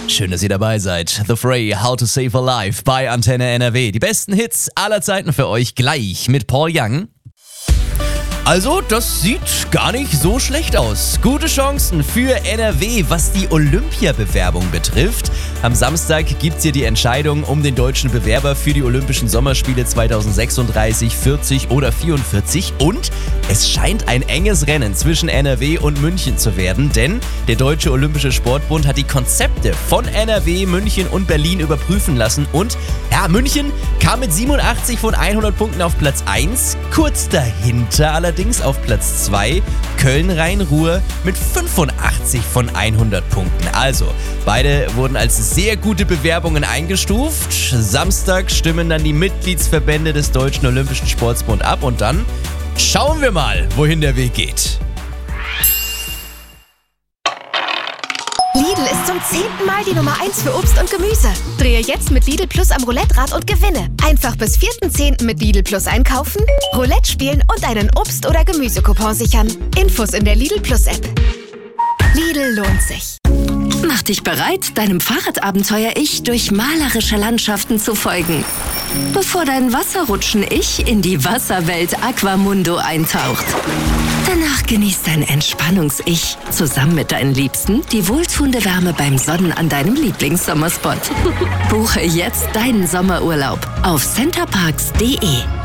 Schön, dass ihr dabei seid. The Fray, How to Save a Life bei Antenne NRW. Die besten Hits aller Zeiten für euch gleich mit Paul Young. Also, das sieht gar nicht so schlecht aus. Gute Chancen für NRW, was die Olympiabewerbung betrifft. Am Samstag gibt's hier die Entscheidung um den deutschen Bewerber für die Olympischen Sommerspiele 2036, 40 oder 44. Und es scheint ein enges Rennen zwischen NRW und München zu werden, denn der Deutsche Olympische Sportbund hat die Konzepte von NRW, München und Berlin überprüfen lassen. Und ja, München kam mit 87 von 100 Punkten auf Platz 1, kurz dahinter allerdings auf Platz 2 Köln-Rhein-Ruhr mit 85 von 100 Punkten. Also, beide wurden als sehr gute Bewerbungen eingestuft. Samstag stimmen dann die Mitgliedsverbände des Deutschen Olympischen Sportbund ab und dann schauen wir mal, wohin der Weg geht. Lidl ist zum 10. Mal die Nummer 1 für Obst und Gemüse. Drehe jetzt mit Lidl Plus am Roulette-Rad und gewinne. Einfach bis 4.10. mit Lidl Plus einkaufen, Roulette spielen und einen Obst- oder Gemüsecoupon sichern. Infos in der Lidl Plus App. Lidl lohnt sich. Mach dich bereit, deinem Fahrradabenteuer-Ich durch malerische Landschaften zu folgen. Bevor dein Wasserrutschen-Ich in die Wasserwelt Aquamundo eintaucht. Danach genießt dein Entspannungs-Ich zusammen mit deinen Liebsten die wohltuende Wärme beim Sonnen an deinem Lieblingssommerspot. Buche jetzt deinen Sommerurlaub auf centerparks.de.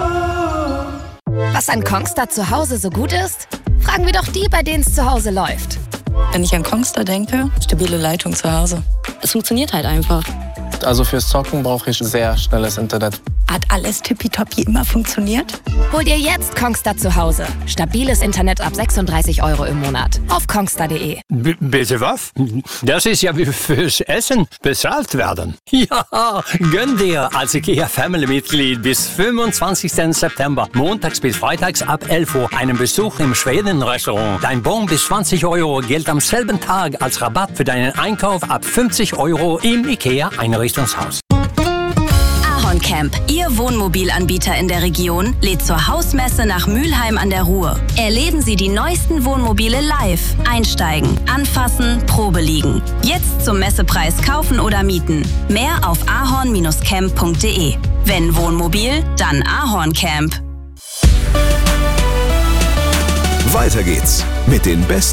Was an Kongstar zu Hause so gut ist? Fragen wir doch die, bei denen es zu Hause läuft. Wenn ich an Kongstar denke, stabile Leitung zu Hause. Es funktioniert halt einfach. Also fürs Zocken brauche ich sehr schnelles Internet. Hat alles tippitoppi immer funktioniert? Hol dir jetzt Kongstar zu Hause. Stabiles Internet ab 36 € im Monat. Auf kongstar.de. Bitte was? Das ist ja wie fürs Essen bezahlt werden. Ja, gönn dir als IKEA Family-Mitglied bis 25. September, montags bis freitags ab 11 Uhr, einen Besuch im Schweden-Restaurant. Dein Bon bis 20 € gilt am selben Tag als Rabatt für deinen Einkauf ab 50 € im IKEA-Einrichtungshaus. Camp, Ihr Wohnmobilanbieter in der Region, lädt zur Hausmesse nach Mülheim an der Ruhr. Erleben Sie die neuesten Wohnmobile live. Einsteigen, anfassen, Probe liegen. Jetzt zum Messepreis kaufen oder mieten. Mehr auf ahorn-camp.de. Wenn Wohnmobil, dann Ahorn Camp. Weiter geht's mit den besten